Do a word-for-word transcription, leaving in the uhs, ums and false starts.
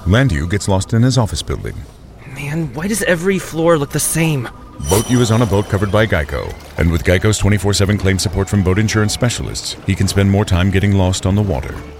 Landu gets lost in his office building. Man, why does every floor look the same? Boat U is on a boat covered by Geico, and with Geico's twenty-four seven claim support from boat insurance specialists, he can spend more time getting lost on the water.